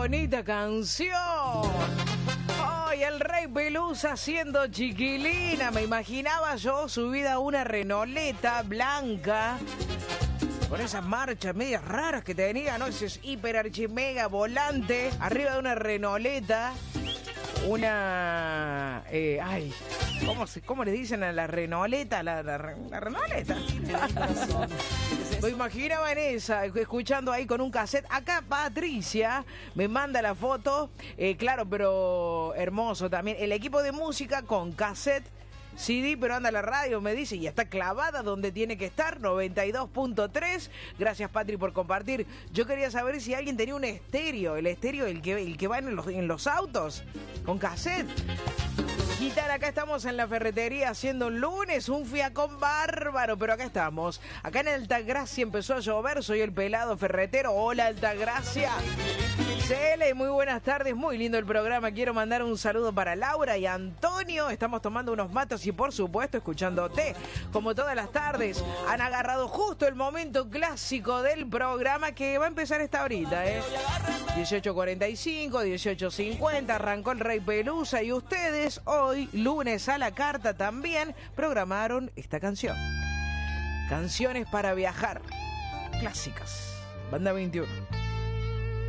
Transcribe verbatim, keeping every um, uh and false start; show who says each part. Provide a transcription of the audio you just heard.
Speaker 1: bonita canción. Ay, el Rey Pelusa siendo chiquilina. Me imaginaba yo subida a una renoleta blanca con esas marchas medias raras que tenía, ¿no? Ese hiper archimega volante arriba de una renoleta. Una... Eh, ay, ¿cómo, se, ¿cómo le dicen a la renoleta? La, la, la renoleta. Me imaginaba en esa, escuchando ahí con un cassette. Acá Patricia me manda la foto. Eh, claro, pero hermoso también. El equipo de música con cassette, C D, pero anda la radio, me dice, y está clavada donde tiene que estar, noventa y dos punto tres. Gracias, Patri, por compartir. Yo quería saber si alguien tenía un estéreo, el estéreo, el que, el que va en los, en los autos, con cassette. Guitarra, acá estamos en la ferretería haciendo un lunes, un fiacón bárbaro, pero acá estamos. Acá en Altagracia empezó a llover, soy el pelado ferretero. Hola, Altagracia. Cele, muy buenas tardes, muy lindo el programa. Quiero mandar un saludo para Laura y Antonio. Estamos tomando unos matos y por supuesto escuchándote. Como todas las tardes, han agarrado justo el momento clásico del programa que va a empezar esta horita, ¿eh? dieciocho cuarenta y cinco, dieciocho cincuenta, arrancó el Rey Pelusa y ustedes hoy, lunes a la carta, también programaron esta canción. Canciones para viajar, clásicas, Banda veintiuno.